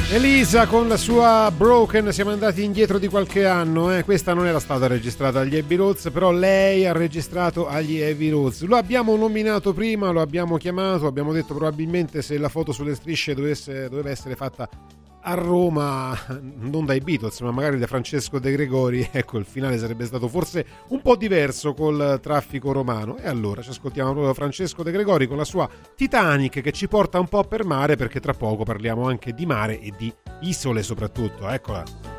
Elisa con la sua Broken, siamo andati indietro di qualche anno, questa non era stata registrata agli Abbey Roads, però lei ha registrato agli Abbey Roads. Lo abbiamo nominato prima, lo abbiamo chiamato, abbiamo detto probabilmente se la foto sulle strisce doveva essere fatta a Roma, non dai Beatles ma magari da Francesco De Gregori, ecco, il finale sarebbe stato forse un po' diverso col traffico romano. E allora ci ascoltiamo proprio Francesco De Gregori con la sua Titanic, che ci porta un po' per mare, perché tra poco parliamo anche di mare e di isole soprattutto, eccola.